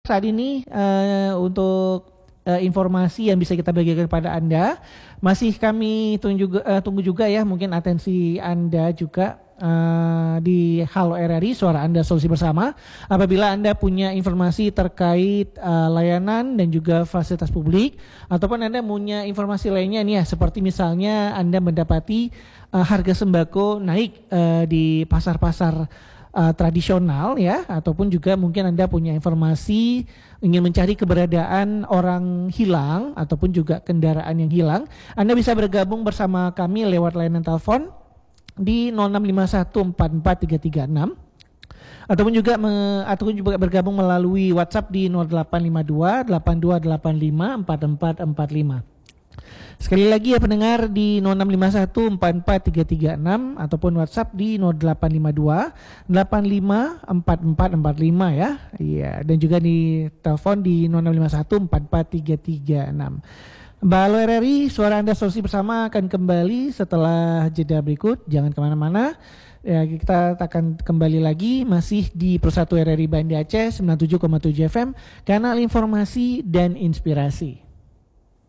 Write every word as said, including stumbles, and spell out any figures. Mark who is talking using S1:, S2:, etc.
S1: saat ini uh, untuk uh, informasi yang bisa kita bagikan kepada Anda. Masih kami tunggu, uh, tunggu juga ya mungkin atensi Anda juga uh, di Halo R R I, Suara Anda Solusi Bersama. Apabila Anda punya informasi terkait uh, layanan dan juga fasilitas publik, ataupun Anda punya informasi lainnya nih ya, seperti misalnya Anda mendapati uh, harga sembako naik uh, di pasar-pasar Uh, tradisional ya, ataupun juga mungkin Anda punya informasi ingin mencari keberadaan orang hilang ataupun juga kendaraan yang hilang, Anda bisa bergabung bersama kami lewat layanan telepon di nol enam lima satu empat empat tiga tiga enam, ataupun juga me, ataupun juga bergabung melalui WhatsApp di nol delapan lima dua delapan dua delapan lima empat empat empat lima. Sekali lagi ya pendengar, di nol enam lima satu empat empat tiga tiga enam ataupun WhatsApp di nol delapan lima dua delapan lima empat empat empat lima ya. Iya, dan juga di telepon di nol enam lima satu empat empat tiga tiga enam. Halo R R I, Suara Anda Solusi Bersama akan kembali setelah jeda berikut. Jangan kemana-mana. Ya, kita akan kembali lagi masih di Pro satu R R I Banda Aceh sembilan puluh tujuh koma tujuh F M, kanal informasi dan inspirasi.